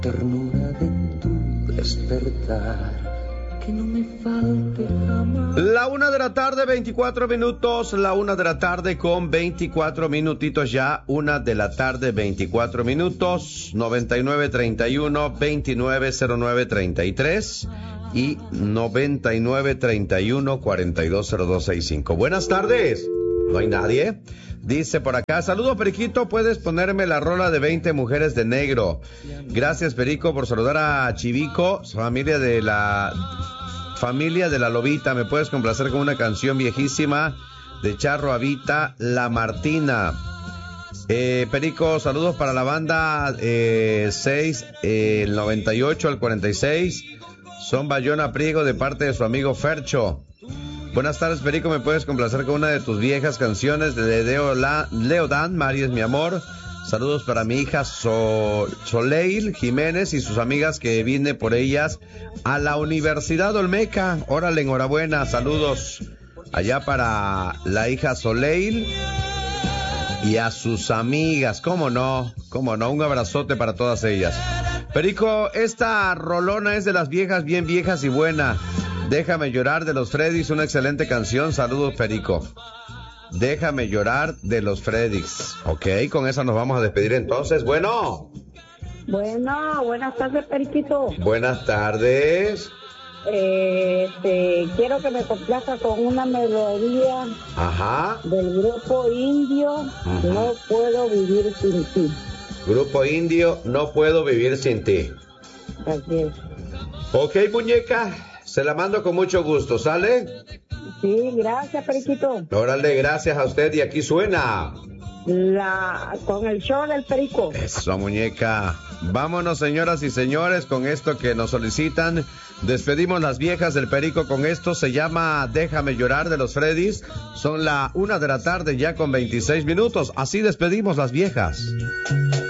Ternura de tu despertar, que no me falte jamás. La 1:24 p.m, la 1:24 p.m, con 24 minutitos ya, 1:24 p.m, 9931 290933 y 9931 420265. Buenas tardes. ¿No hay nadie? Dice por acá, saludos Periquito, ¿puedes ponerme la rola de 20 mujeres de negro? Gracias Perico por saludar a Chivico, familia de la Lobita. ¿Me puedes complacer con una canción viejísima de Charro Avita, La Martina? Perico, saludos para la banda 6, el 98 al 46. Son Bayona Priego de parte de su amigo Fercho. Buenas tardes, Perico, ¿me puedes complacer con una de tus viejas canciones de Leodán, Mari es mi amor? Saludos para mi hija Soleil Jiménez y sus amigas que vine por ellas a la Universidad Olmeca. Órale, enhorabuena, saludos allá para la hija Soleil y a sus amigas, cómo no, un abrazote para todas ellas. Perico, esta rolona es de las viejas, bien viejas y buena. Déjame llorar de los Freddys, una excelente canción. Saludos, Perico. Déjame llorar de los Freddys. Ok, con esa nos vamos a despedir entonces. Bueno, buenas tardes, Periquito. Buenas tardes. Quiero que me complazca con una melodía. Ajá. Del grupo Indio, No puedo vivir sin ti. Grupo Indio, No puedo vivir sin ti. Así es. Ok, muñeca. Se la mando con mucho gusto, ¿sale? Sí, gracias, Periquito. Órale, gracias a usted y aquí suena con el show del Perico. Eso, muñeca. Vámonos, señoras y señores, con esto que nos solicitan. Despedimos las viejas del Perico con esto. Se llama Déjame llorar de los Freddys. Son la 1 de la tarde ya con 26 minutos. Así despedimos las viejas.